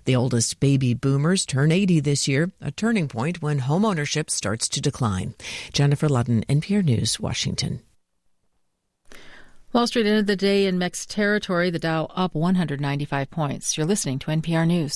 The oldest baby boomers turn 80 this year, a turning point when homeownership starts to decline. Jennifer Ludden, NPR News, Washington. Wall Street ended the day in mixed territory, the Dow up 195 points. You're listening to NPR News.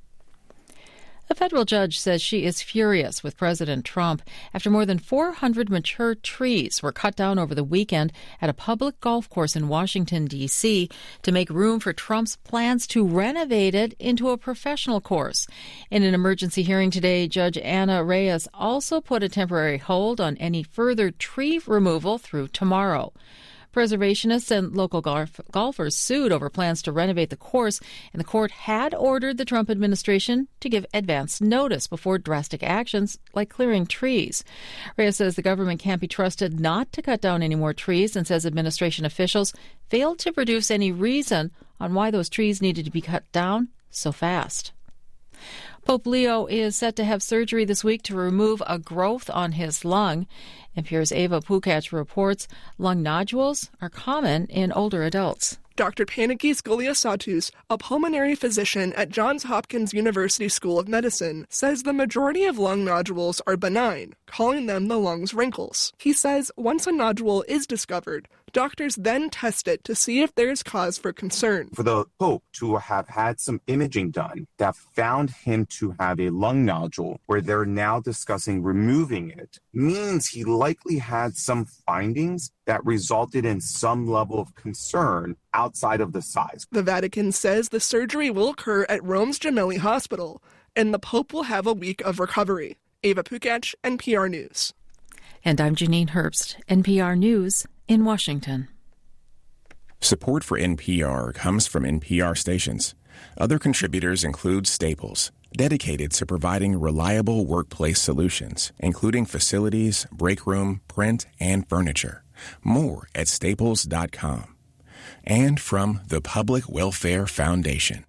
A federal judge says she is furious with President Trump after more than 400 mature trees were cut down over the weekend at a public golf course in Washington, D.C. to make room for Trump's plans to renovate it into a professional course. In an emergency hearing today, Judge Anna Reyes also put a temporary hold on any further tree removal through tomorrow. Preservationists and local golfers sued over plans to renovate the course, and the court had ordered the Trump administration to give advance notice before drastic actions like clearing trees. Reyes says the government can't be trusted not to cut down any more trees and says administration officials failed to produce any reason on why those trees needed to be cut down so fast. Pope Leo is set to have surgery this week to remove a growth on his lung. NPR's Ava Pukac reports lung nodules are common in older adults. Dr. Panagis Goliasatus, a pulmonary physician at Johns Hopkins University School of Medicine, says the majority of lung nodules are benign, calling them the lung's wrinkles. He says once a nodule is discovered, doctors then test it to see if there is cause for concern. For the Pope to have had some imaging done that found him to have a lung nodule where they're now discussing removing it means he likely had some findings that resulted in some level of concern outside of the size. The Vatican says the surgery will occur at Rome's Gemelli Hospital, and the Pope will have a week of recovery. Ava Pukac, NPR News. And I'm Janine Herbst, NPR News in Washington. Support for NPR comes from NPR stations. Other contributors include Staples, dedicated to providing reliable workplace solutions, including facilities, break room, print, and furniture. More at staples.com. And from the Public Welfare Foundation.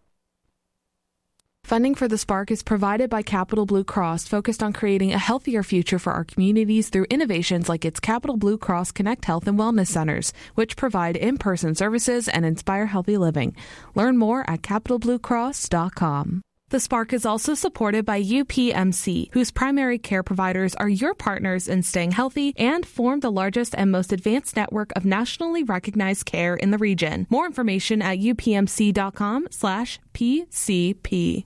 Funding for The Spark is provided by Capital Blue Cross, focused on creating a healthier future for our communities through innovations like its Capital Blue Cross Connect Health and Wellness Centers, which provide in-person services and inspire healthy living. Learn more at capitalbluecross.com. The Spark is also supported by UPMC, whose primary care providers are your partners in staying healthy and form the largest and most advanced network of nationally recognized care in the region. More information at upmc.com/PCP.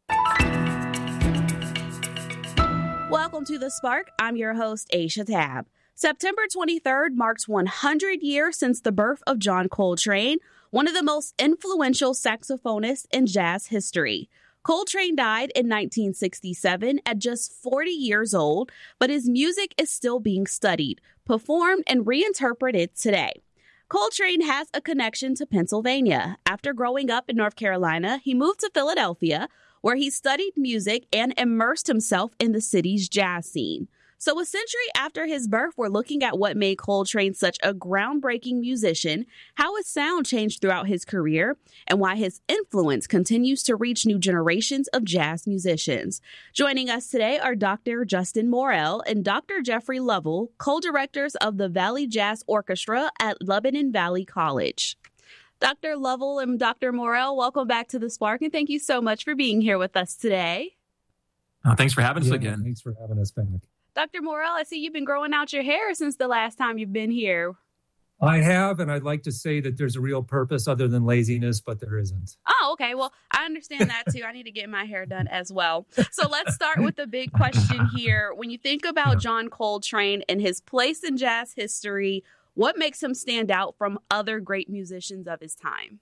Welcome to The Spark. I'm your host, Aisha Tab. September 23rd marks 100 years since the birth of John Coltrane, one of the most influential saxophonists in jazz history. Coltrane died in 1967 at just 40 years old, but his music is still being studied, performed, and reinterpreted today. Coltrane has a connection to Pennsylvania. After growing up in North Carolina, he moved to Philadelphia, where he studied music and immersed himself in the city's jazz scene. So a century after his birth, we're looking at what made Coltrane such a groundbreaking musician, how his sound changed throughout his career, and why his influence continues to reach new generations of jazz musicians. Joining us today are Dr. Justin Morel and Dr. Jeffrey Lovell, co-directors of the Valley Jazz Orchestra at Lebanon Valley College. Dr. Lovell and Dr. Morel, welcome back to The Spark, and thank you so much for being here with us today. Thanks for having us again. Thanks for having us back. Dr. Morel, I see you've been growing out your hair since the last time you've been here. I have, and I'd like to say that there's a real purpose other than laziness, but there isn't. Oh, okay. Well, I understand that too. I need to get my hair done as well. So let's start with the big question here. When you think about John Coltrane and his place in jazz history, what makes him stand out from other great musicians of his time?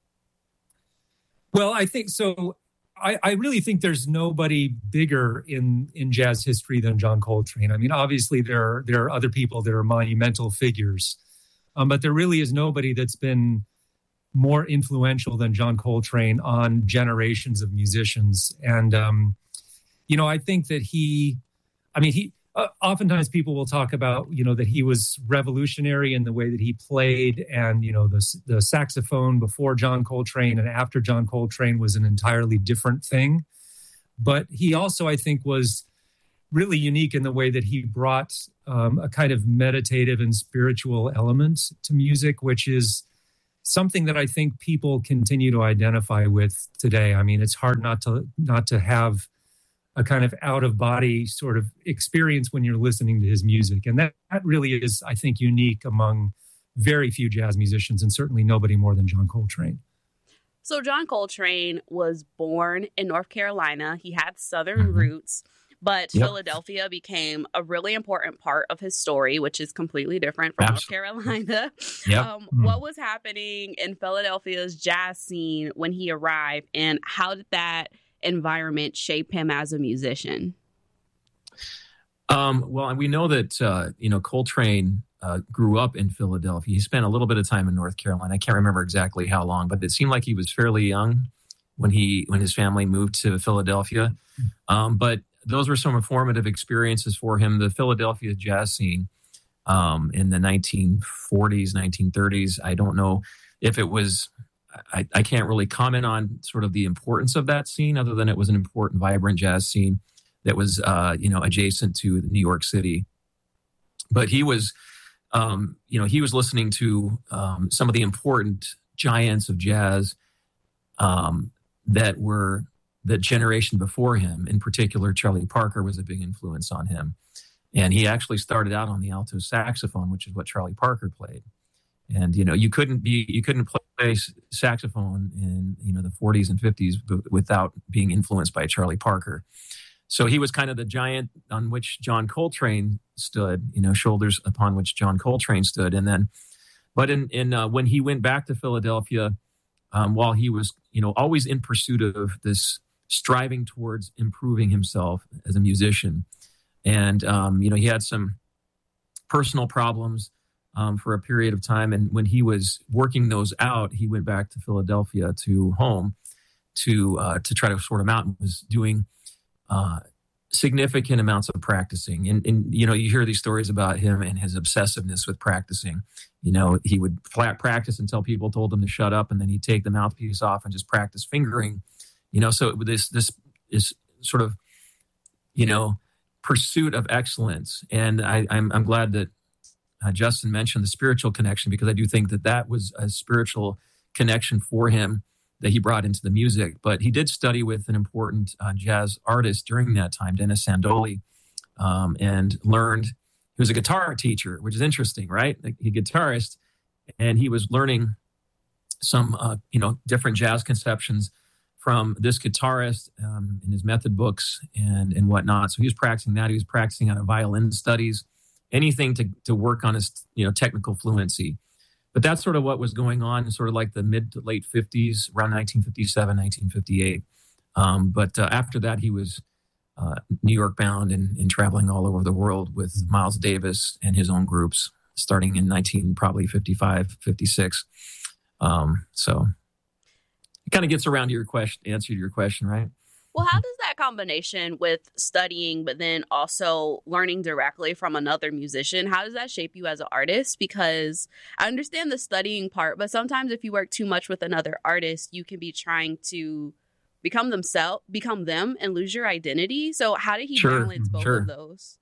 Well, I think so. I really think there's nobody bigger in jazz history than John Coltrane. I mean, obviously there are other people that are monumental figures, but there really is nobody that's been more influential than John Coltrane on generations of musicians. And I think that he oftentimes people will talk about, that he was revolutionary in the way that he played, and, the saxophone before John Coltrane and after John Coltrane was an entirely different thing. But he also, I think, was really unique in the way that he brought a kind of meditative and spiritual element to music, which is, something that I think people continue to identify with today. I mean, it's hard not to have a kind of out-of-body sort of experience when you're listening to his music. And that really is, I think, unique among very few jazz musicians, and certainly nobody more than John Coltrane. So John Coltrane was born in North Carolina. He had Southern roots, but Philadelphia became a really important part of his story, which is completely different from North Carolina. What was happening in Philadelphia's jazz scene when he arrived, and how did that environment shape him as a musician? Well, we know that, Coltrane grew up in Philadelphia. He spent a little bit of time in North Carolina. I can't remember exactly how long, but it seemed like he was fairly young when his family moved to Philadelphia. But those were some formative experiences for him. The Philadelphia jazz scene in the 1940s, 1930s, I don't know if it was, I can't really comment on sort of the importance of that scene, other than it was an important, vibrant jazz scene that was, adjacent to New York City. But he was, he was listening to some of the important giants of jazz that were the generation before him. In particular, Charlie Parker was a big influence on him. And he actually started out on the alto saxophone, which is what Charlie Parker played. And, you couldn't play saxophone in, the 40s and 50s without being influenced by Charlie Parker. So he was kind of the giant on which John Coltrane stood, shoulders upon which John Coltrane stood. And then, but when he went back to Philadelphia, while he was, always in pursuit of this striving towards improving himself as a musician. And, he had some personal problems for a period of time. And when he was working those out, he went back to Philadelphia to home to try to sort them out, and was doing significant amounts of practicing. And you hear these stories about him and his obsessiveness with practicing. He would practice until people told him to shut up, and then he'd take the mouthpiece off and just practice fingering. So this is sort of, pursuit of excellence. And I'm glad that Justin mentioned the spiritual connection, because I do think that was a spiritual connection for him that he brought into the music. But he did study with an important jazz artist during that time, Dennis Sandoli, and learned. He was a guitar teacher, which is interesting, right? He guitarist, and he was learning some, different jazz conceptions from this guitarist in his method books and whatnot. So he was practicing that. He was practicing out of violin studies, anything to work on his, technical fluency. But that's sort of what was going on in sort of like the mid to late 50s, around 1957, 1958. But after that, he was New York bound and traveling all over the world with Miles Davis and his own groups, starting in 1955, 56. So it kind of gets around to answer to your question, right? Well, how does that combination with studying, but then also learning directly from another musician, how does that shape you as an artist? Because I understand the studying part, but sometimes if you work too much with another artist, you can be trying to become them and lose your identity. So how did he balance both of those?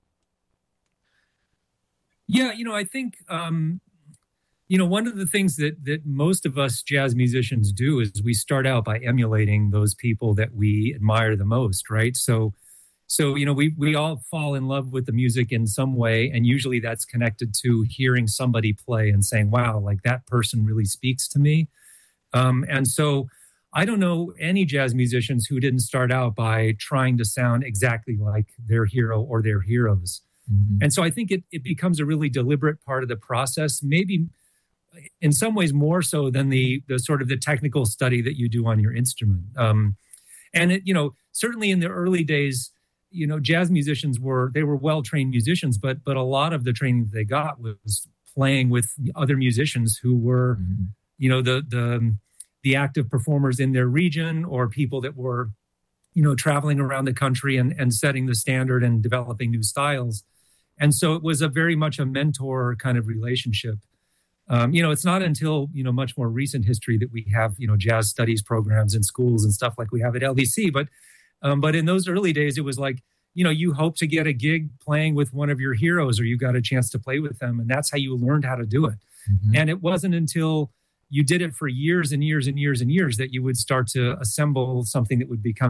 Yeah, I think, one of the things that most of us jazz musicians do is we start out by emulating those people that we admire the most, right? So we all fall in love with the music in some way, and usually that's connected to hearing somebody play and saying, wow, like that person really speaks to me. And so I don't know any jazz musicians who didn't start out by trying to sound exactly like their hero or their heroes. Mm-hmm. And so I think it becomes a really deliberate part of the process, maybe in some ways more so than the sort of the technical study that you do on your instrument. And certainly in the early days, jazz musicians were well-trained musicians, but a lot of the training that they got was playing with other musicians who were, the active performers in their region, or people that were, traveling around the country and setting the standard and developing new styles. And so it was very much a mentor kind of relationship. It's not until, much more recent history that we have, jazz studies programs in schools and stuff like we have at LDC. But in those early days, it was like, you hope to get a gig playing with one of your heroes, or you got a chance to play with them. And that's how you learned how to do it. Mm-hmm. And it wasn't until, you did it for years and years and years and years, that you would start to assemble something that would become